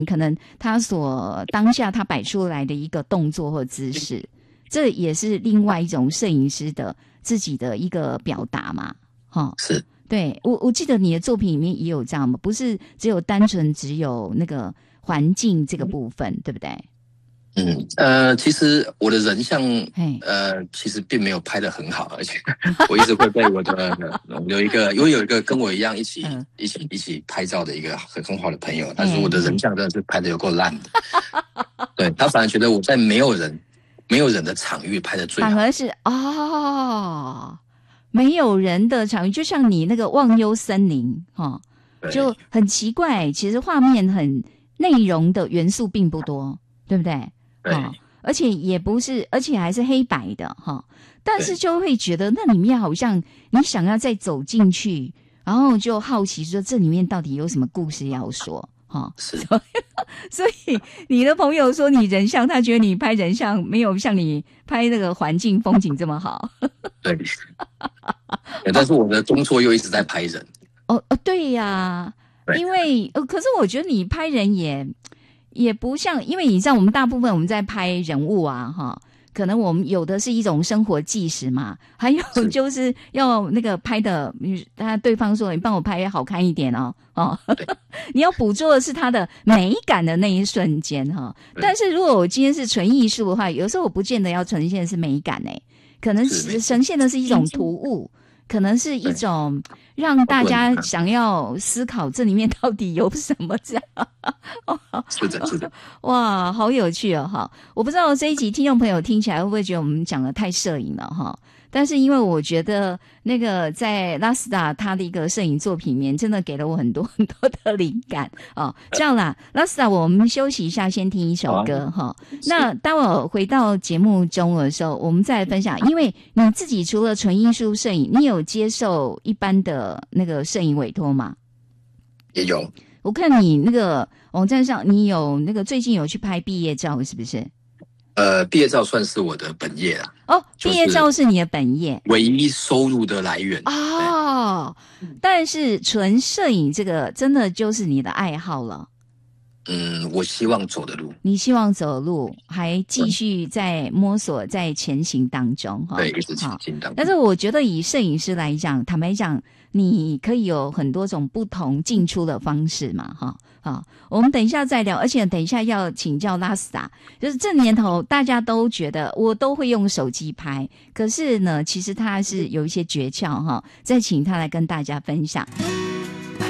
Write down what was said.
可能他所当下他摆出来的一个动作或姿势，这也是另外一种摄影师的自己的一个表达嘛， 是。 对，我记得你的作品里面也有这样嘛，不是只有单纯只有那个环境这个部分，对不对？ 其实我的人像其实并没有拍得很好，而且我一直会被我有一个跟我一样一起拍照的一个很好的朋友，他说我的人像真的是拍得有够烂的，对，他反而觉得我在没有人的场域拍得最好， 反而是没有人的场域，就像你那个忘忧森林就很奇怪，其实画面很内容的元素并不多，对不对？ 对， 而且也不是，而且还是黑白的但是就会觉得那里面好像你想要再走进去，然后就好奇说这里面到底有什么故事要说是。 所以你的朋友说你人像，他觉得你拍人像没有像你拍那个环境风景这么好。 对，但是我的工作又一直在拍人。 对呀，因为可是我觉得你拍人也不像，因为你知道我们大部分我们在拍人物可能我们有的是一种生活纪实嘛，还有就是要那个拍的，对方说你帮我拍好看一点你要捕捉的是它的美感的那一瞬间但是如果我今天是纯艺术的话，有时候我不见得要呈现的是美感可能呈现的是一种突兀，可能是一种让大家想要思考这里面到底有什么这样。 是的。 哇，好有趣我不知道这一集听众朋友听起来会不会觉得我们讲的太摄影了但是因为我觉得那个在拉斯达他的一个摄影作品里面真的给了我很多很多的灵感这样啦，拉斯达我们休息一下，先听一首歌那待会儿回到节目中的时候，我们再来分享，因为你自己除了纯艺术摄影，你有接受一般的那个摄影委托吗？ 也有。 我看你那个网站上，你有那个最近有去拍毕业照，是不是？ 毕业照算是我的本业啦。 毕业照是你的本业， 唯一收入的来源但是纯摄影这个真的就是你的爱好了。 我希望走的路， 你希望走的路还继续在摸索，在前行当中对，一直前行当中。 但是我觉得以摄影师来讲，坦白讲，你可以有很多种不同进出的方式嘛我们等一下再聊，而且等一下要请教拉斯达，就是这年头大家都觉得我都会用手机拍，可是呢其实他是有一些诀窍再请他来跟大家分享。